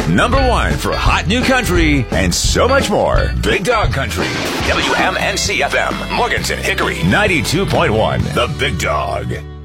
Number one for hot new country and so much more. Big Dog Country. WMNC FM, Morganton, Hickory, 92.1. The Big Dog.